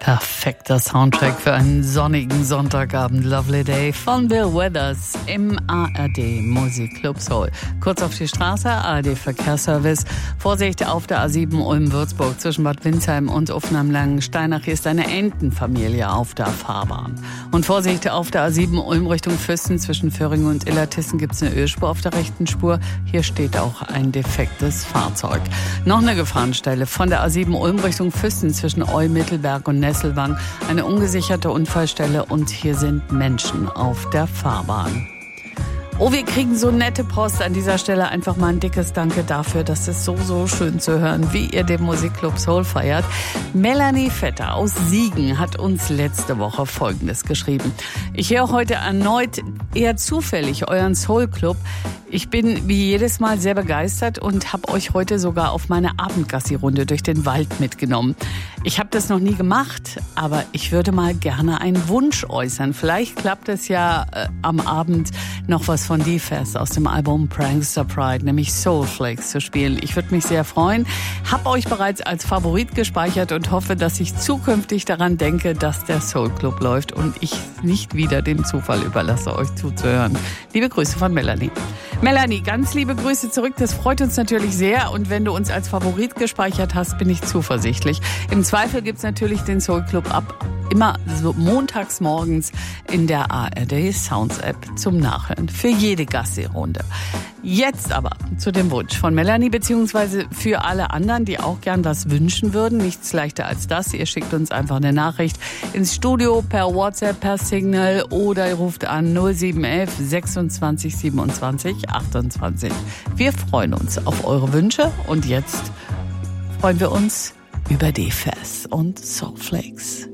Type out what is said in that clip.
Perfekter Soundtrack für einen sonnigen Sonntagabend. Lovely Day von Bill Withers im ARD Musikclub Soul. Kurz auf die Straße, ARD Verkehrsservice. Vorsicht auf der A7 Ulm-Würzburg zwischen Bad Windsheim und Uffenheim-Langensteinach. Hier ist eine Entenfamilie auf der Fahrbahn. Und Vorsicht auf der A7 Ulm Richtung Füssen zwischen Föhringen und Illertissen gibt es eine Ölspur auf der rechten Spur. Hier steht auch ein defektes Fahrzeug. Noch eine Gefahrenstelle von der A7 Ulm Richtung Füssen zwischen Eu, Mittelberg und Nesselwang. Eine ungesicherte Unfallstelle und hier sind Menschen auf der Fahrbahn. Oh, wir kriegen so nette Post. An dieser Stelle einfach mal ein dickes Danke dafür. Das ist so schön zu hören, wie ihr den Musikclub Soul feiert. Melanie Vetter aus Siegen hat uns letzte Woche Folgendes geschrieben. Ich höre heute erneut eher zufällig euren Soul Club. Ich bin wie jedes Mal sehr begeistert und habe euch heute sogar auf meine Abendgassi-Runde durch den Wald mitgenommen. Ich habe das noch nie gemacht, aber ich würde mal gerne einen Wunsch äußern. Vielleicht klappt es ja am Abend noch was von D-Fest aus dem Album Prankster Pride, nämlich Soul Flakes zu spielen. Ich würde mich sehr freuen. Hab euch bereits als Favorit gespeichert und hoffe, dass ich zukünftig daran denke, dass der Soul Club läuft und ich nicht wieder dem Zufall überlasse, euch zuzuhören. Liebe Grüße von Melanie. Melanie, ganz liebe Grüße zurück. Das freut uns natürlich sehr. Und wenn du uns als Favorit gespeichert hast, bin ich zuversichtlich. Im Zweifel gibt's natürlich den Soul Club ab immer so montags morgens in der ARD Sounds App zum Nachhören für jede Gassi-Runde. Jetzt aber zu dem Wunsch von Melanie, beziehungsweise für alle anderen, die auch gern was wünschen würden. Nichts leichter als das. Ihr schickt uns einfach eine Nachricht ins Studio per WhatsApp, per Signal oder ihr ruft an 0711 26 27 28. Wir freuen uns auf eure Wünsche und jetzt freuen wir uns über D-Fest und Soul Flakes.